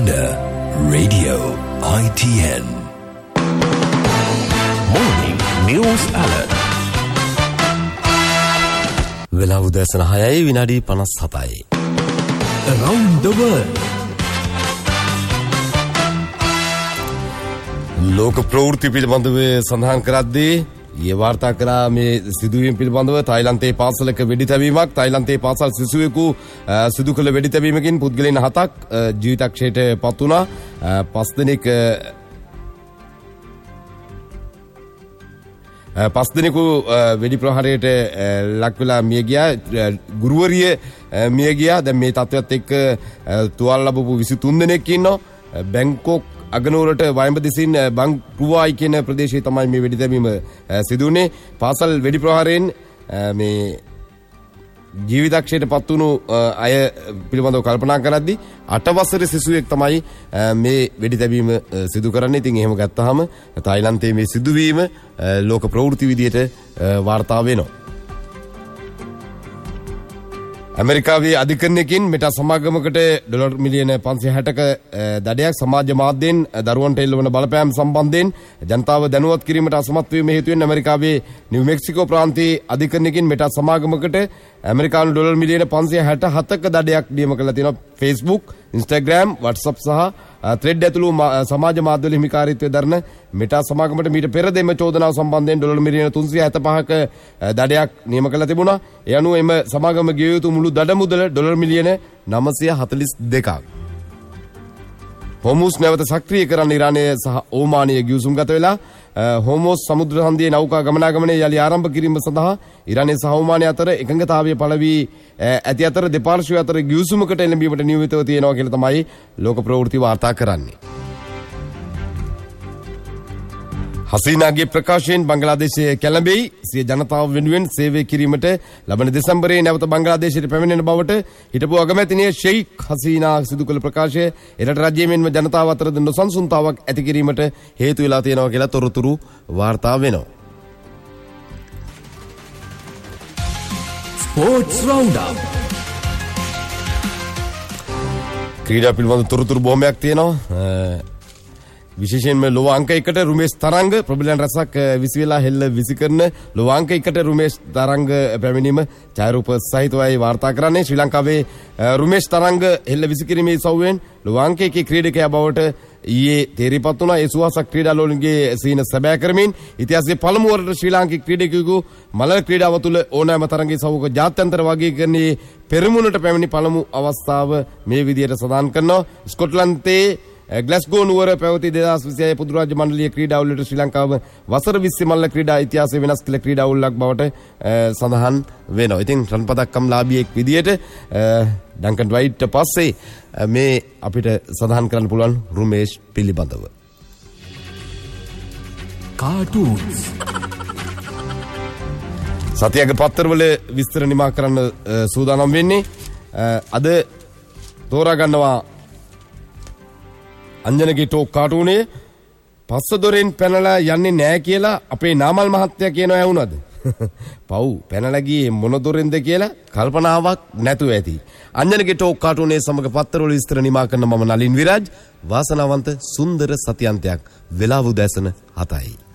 Ganda Radio ITN Morning News Alert. වෙලාව උදෑසන 6යි විනාඩි 57යි. Around the world. ලෝක ප්‍රවෘත්ති පිළිබඳව සඳහන් කරද්දී ඊයේ වාර්තා කරා මේ සිදුවීම් පිළිබඳව තායිලන්තයේ පාසලක වෙඩි තැබීමක්. තායිලන්තයේ පාසල් සිසුවෙකු සිදු කළ වෙඩි තැබීමකින් පුද්ගලයන් 7ක් ජීවිතක්ෂයට පත් වුණා. 5 දෙනෙකු වෙඩි ප්‍රහාරයට ලක් වෙලා මිය ගියා. ගුරුවරිය මිය ගියා. දැන් මේ තත්ත්වයට එක්ක තුවාල ලැබපු 23 දෙනෙක් ඉන්නවා. බැංකොක් අගනුවරට වයඹ දෙසින් බංකුවායි කියන ප්‍රදේශයේ තමයි මේ වෙඩි තැබීම සිදු වුණේ. පාසල් වෙඩි ප්‍රහාරයෙන් මේ ජීවිතක්ෂයට පත් වුණු අය පිළිබඳව කල්පනා කරද්දී 8 වසරේ සිසුවෙක් තමයි මේ වෙඩි තැබීම සිදු කරන්නේ. ඉතින් එහෙම ගත්තාම තායිලන්තයේ මේ සිදුවීම ලෝක ප්‍රවෘත්ති විදියට වාර්තා වෙනවා. ඇමරිකාවේ අධිකරණයකින් මෙටා සමාගමකට ඩොලර් මිලියන 560ක දඩයක් සමාජ මාධ්‍යයෙන් දරුවන්ට එල්ලවන බලපෑම් සම්බන්ධයෙන් ජනතාව දැනුවත් කිරීමට අසමත් වීම හේතුවෙන් ඇමරිකාවේ නිව් මෙක්සිකෝ ප්‍රාන්තයේ අධිකරණයකින් මෙටා සමාගමකට ඇමරිකානු ඩොලර් මිලියන 567ක දඩයක් නියම කරලා තියෙනවා. Facebook, Instagram, WhatsApp සහ Thread ඇතුළු සමාජ මාධ්‍යවල හිමිකාරීත්වය දරන මෙටා සමාගමට මීට පෙර දෙම චෝදනාව සම්බන්ධයෙන් ඩොලර් මිලියන 375ක දඩයක් නියම කරලා තිබුණා. ඒ අනුව එම සමාගම ගෙවිය යුතු මුළු දඩ මුදල ඩොලර් මිලියන 942ක්. හෝමුස් නැවත සක්‍රිය කරන්න ඉරානය සහ ඕමානය ගිවිසුම් ගත වෙලා හෝමෝස් සමුද්‍ර හන්දියේ නෞකා ගමනාගමනය යළි ආරම්භ කිරීම සඳහා ඉරානය සහ ඕමානය අතර එකඟතාවය පළ වී ඇති අතර දෙපාර්ශ්වය අතර ගිවිසුමකට එළඹීමට නියමිතව තියෙනවා කියලා තමයි ලෝක ප්‍රවෘත්ති වාර්තා කරන්නේ. හසීනාගේ ප්‍රකාශයෙන් බංග්ලාදේශයේ කැළඹෙයි සිය ජනතාව වෙනුවෙන් සේවය කිරීමට ලබන දෙසැම්බරයේ නැවත බංග්ලාදේශයට පැමිණෙන බවට හිටපු අගමැතිනිය ෂෙයික් හසීනා සිදු කළ ප්‍රකාශය එරට රජයේ මෙන්ම ජනතාව අතරද නොසන්සුන්තාවක් ඇති කිරීමට හේතු වෙලා තියෙනවා කියලා තොරතුරු වාර්තා වෙනවා. Sports Roundup. ක්‍රීඩා පිළිබඳ තොරතුරු බොහොමයක් තියෙනවා. විශේෂයෙන්ම ලොව අංක 1ට රුමේෂ් තරංග ප්‍රබලයන් රසක් විසි වෙලා හෙල්ල විසි කරන ලොව අංක 1ට රුමේෂ් තරංග පැමිණීම ඡායාරූප සහිතවයි වාර්තා කරන්නේ. ශ්‍රී ලංකාවේ රුමේෂ් තරංග හෙල්ල විසි කිරීමේ සෞවෙන් ලොව අංක 1 ක්‍රීඩකයා බවට ඊයේ තේරීපත් වුණා. ඒ සුවසක් ක්‍රීඩාලෝලගේ සීන සැබෑ කරමින් ඉතිහාසයේ පළමු වරට ශ්‍රී ලාංකික ක්‍රීඩකයෙකු මලල ක්‍රීඩාව තුළ ඕනෑම තරගයේ සවුක ජාත්‍යන්තර වගකීකරණයේ පෙරමුණට පැමිණි පළමු අවස්ථාව මේ විදියට සඳහන් කරනවා. ස්කොට්ලන්තයේ ග්ලාස්ගෝ නුවර පැවති 2026 පොදු රාජ්‍ය මණ්ඩලීය ක්‍රීඩාවලට ශ්‍රී ලංකාව වසර 20 මල්ල ක්‍රීඩා ඉතිහාසයේ වෙනස් කළ ක්‍රීඩාවලක් බවට සඳහන් වෙනවා. ඉතින් රන් පදක්කම් ලාභියෙක් විදියට ඩංකන් රයිට්ට පස්සේ මේ අපිට සඳහන් කරන්න පුළුවන් රුමේෂ් පිළිබඳව. Cartoons. සතියක පත්තරවල විස්තර නිමා කරන්න සූදානම් වෙන්නේ. අද තෝරා ගන්නවා අංජනගේ ටෝක් කාටුනේ පස්ස දොරෙන් පැනලා යන්නේ නැහැ කියලා අපේ නාමල් මහත්තයා කියනවා ඇහුණාද? පව් පැනලා ගියේ මොන දොරෙන්ද කියලා කල්පනාවක් නැතුව ඇති. අංජනගේ ටෝක් කාටුනේ සමග පත්තරවල විස්තර නිමා කරන මම නලින් විරාජ්. වාසනාවන්ත සුන්දර සතියන්තයක්. වෙලාව උදෑසන 7යි.